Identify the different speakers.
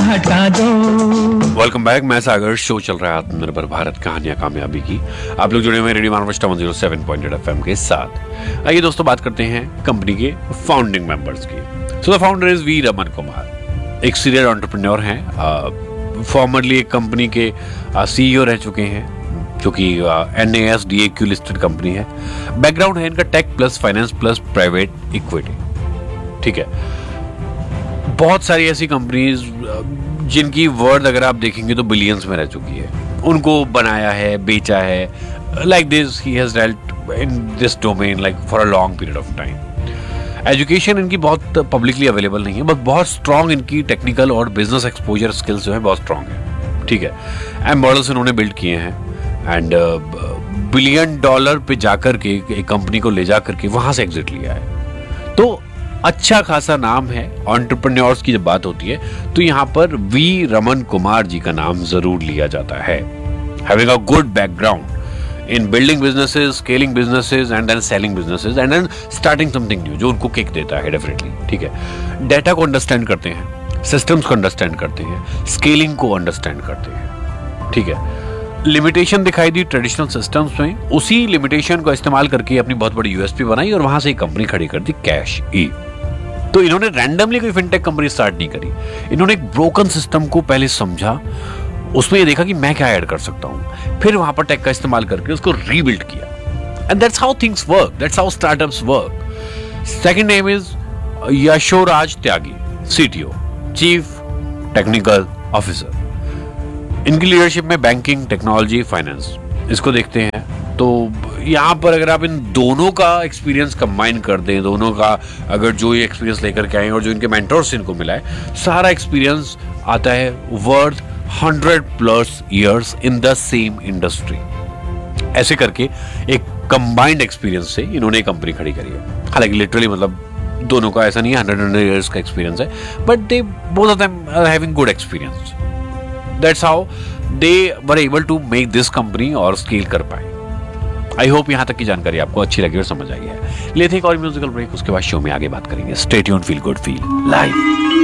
Speaker 1: हटा दो।
Speaker 2: Welcome back, मैं सागर। शो चल रहा है आत्मनिर्भर भारत, कहानियां कामयाबी की। आप लोग जुड़े हुए रेडियो मानवष्टा 107.8 FM के साथ। आइए दोस्तों, बात करते हैं कंपनी के फाउंडिंग मेंबर्स की। So the founder is we Raman Kumar. एक सीरियल एंटरप्रेन्योर हैं, फॉर्मरली एक कंपनी के CEO रह चुके हैं, जो कि NASDAQ लिस्टेड कंपनी है। बैकग्राउंड है इनका take plus finance plus private equity. ठीक है, बहुत सारी ऐसी कंपनीज जिनकी वर्थ अगर आप देखेंगे तो बिलियंस में रह चुकी है, उनको बनाया है, बेचा है। Like this he has dealt in this domain like for a long period of time. Education इनकी बहुत पब्लिकली अवेलेबल नहीं है, बट बहुत स्ट्रांग इनकी टेक्निकल और बिजनेस एक्सपोजर स्किल्स जो है बहुत स्ट्रांग है। ठीक है, एम मॉडल्स इन्होंने बिल्ड किए हैं एंड $1 बिलियन पे जाकर के एक कंपनी को ले जाकर के वहां से एग्जिट लिया है। तो अच्छा खासा नाम है। एंटरप्रेन्योर्स की जब बात होती है तो यहाँ पर वी रमन कुमार जी का नाम जरूर लिया जाता है। Having a good background in building businesses, scaling businesses and then selling businesses and then starting something new, जो उनको किक देता है डेफिनेटली। ठीक है, डेटा को अंडरस्टैंड करते हैं, सिस्टम्स को अंडरस्टैंड करते हैं, स्केलिंग को अंडरस्टैंड करते हैं। ठीक है, लिमिटेशन दिखाई दी ट्रेडिशनल सिस्टम्स में, उसी लिमिटेशन को इस्तेमाल करके अपनी बहुत बड़ी USP बनाई और वहां से एक कंपनी खड़ी कर दी, कैश ई। तो इन्होंने रैंडमली कोई फिनटेक कंपनी स्टार्ट नहीं करी। इन्होंने एक ब्रोकन सिस्टम को पहले समझा, उसमें ये देखा कि मैं क्या ऐड कर सकता हूं, फिर वहां पर टेक का इस्तेमाल करके उसको रीबिल्ड किया। And that's how things work, that's how startups work. Second name is Yashoraj Tyagi, CTO, chief technical officer. इनकी लीडरशिप में बैंकिंग, टेक्नोलॉजी, फाइनेंस, इसको देखते हैं। तो यहाँ पर अगर आप इन दोनों का एक्सपीरियंस कंबाइन कर दें, दोनों का अगर जो ये एक्सपीरियंस लेकर के आए और जो इनके मेंटोर से इनको मिला है, सारा एक्सपीरियंस आता है worth 100+ years in the same industry. ऐसे करके एक कंबाइंड एक्सपीरियंस से इन्होंने कंपनी खड़ी करी है। हालांकि लिटरली मतलब दोनों का ऐसा नहीं है 100 years का एक्सपीरियंस है, but they both of them are having good experience. That's how they were able to make this company और स्केल कर पाए। आई होप यहां तक की जानकारी आपको अच्छी लगी और समझ आई है। लेते हैं एक और म्यूजिकल ब्रेक, उसके बाद शो में आगे बात करेंगे। Stay tuned, feel good, feel live.